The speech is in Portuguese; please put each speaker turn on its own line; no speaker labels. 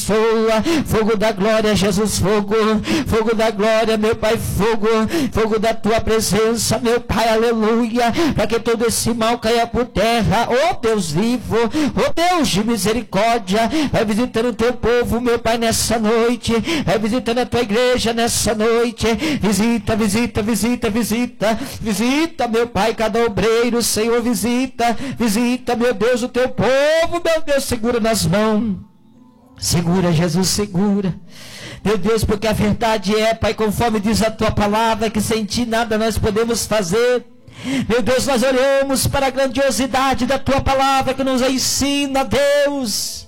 abençoa. Fogo da glória, Jesus, fogo. Fogo da glória, meu Pai, fogo. Fogo da tua presença, meu Pai, aleluia. Para que todo esse mal caia por terra. Oh Deus vivo, oh Deus de misericórdia. Vai visitando o teu povo, meu Pai, nessa noite. Vai visitando a tua igreja nessa noite. Visita, visita, visita, visita. Visita, meu Pai, cada obreiro, Senhor, visita. Visita, meu Deus, o teu povo, meu Deus, segura nas mãos. Segura, Jesus, segura. Meu Deus, porque a verdade é, Pai, conforme diz a tua palavra, que sem ti nada nós podemos fazer. Meu Deus, nós olhamos para a grandiosidade da tua palavra que nos ensina, Deus.